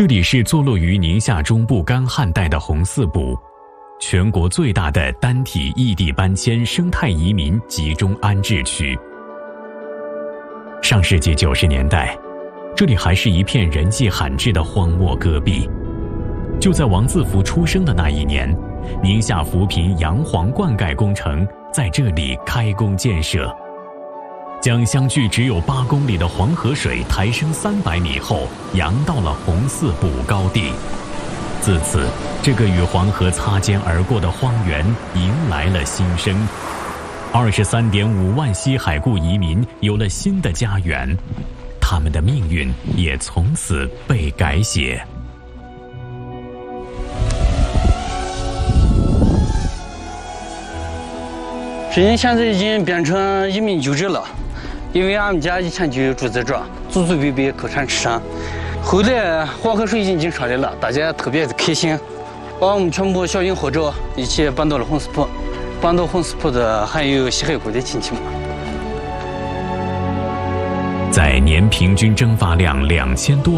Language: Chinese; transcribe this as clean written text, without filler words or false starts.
这里是坐落于宁夏中部干旱带的红四堡，全国最大的单体异地搬迁生态移民集中安置区。上世纪90年代，这里还是一片人迹罕至的荒漠戈壁。就在王自福出生的那一年，宁夏扶贫洋黄灌溉工程在这里开工建设，将相距只有8公里的黄河水抬升300米后，扬到了红四堡高地。自此，这个与黄河擦肩而过的荒原迎来了新生。23.5万西海固移民有了新的家园，他们的命运也从此被改写。 这人现在已经变成移民旧址了，因为俺们家以前就住在这儿，祖祖辈辈口产吃上。后来黄河水已经上来了，大家特别的开心，把我们全部小营活着一起搬到了红四堡。搬到红四堡的还有西海固的亲戚们。 在年平均蒸发量2000多